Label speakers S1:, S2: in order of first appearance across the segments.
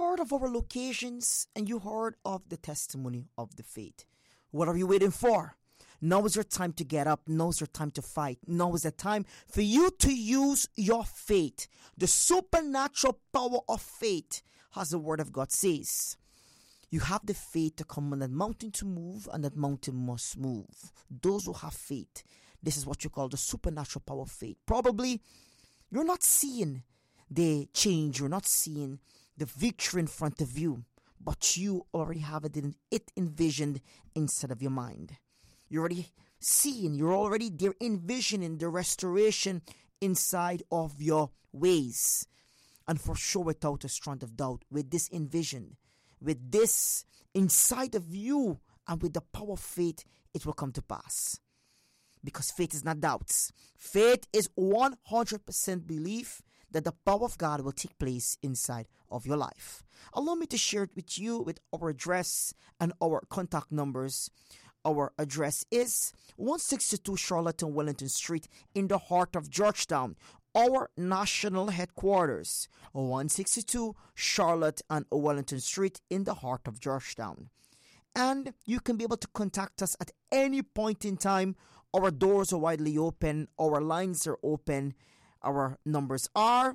S1: heard of our locations and you heard of the testimony of the faith. What are you waiting for? Now is your time to get up. Now is your time to fight. Now is the time for you to use your faith. The supernatural power of faith, as the word of God says. You have the faith to command that mountain to move, and that mountain must move. Those who have faith, this is what you call the supernatural power of faith. Probably you're not seeing the change, you're not seeing the victory in front of you, but you already have it envisioned inside of your mind. You're already seeing, you're already there envisioning the restoration inside of your ways. And for sure, without a strand of doubt, with this envision, with this inside of you, and with the power of faith, it will come to pass. Because faith is not doubts. Faith is 100% belief that the power of God will take place inside of your life. Allow me to share it with you with our address and our contact numbers. Our address is 162 Charlotte and Wellington Street in the heart of Georgetown. Our national headquarters, 162 Charlotte and Wellington Street in the heart of Georgetown. And you can be able to contact us at any point in time. Our doors are widely open. Our lines are open. Our numbers are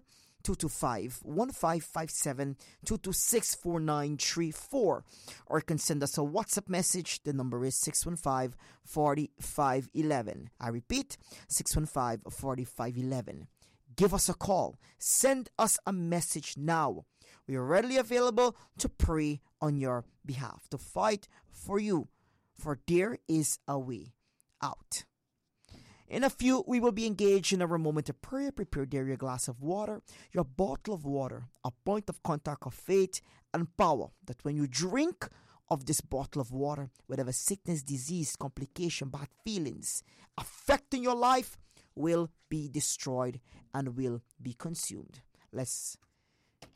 S1: 225-1557, 226-4934. Or you can send us a WhatsApp message. The number is 615-4511. I repeat, 615-4511. Give us a call. Send us a message now. We are readily available to pray on your behalf, to fight for you, for there is a way out. In a few, we will be engaged in our moment of prayer. Prepare there your glass of water, your bottle of water, a point of contact of faith and power, that when you drink of this bottle of water, whatever sickness, disease, complication, bad feelings affecting your life will be destroyed and will be consumed. Let's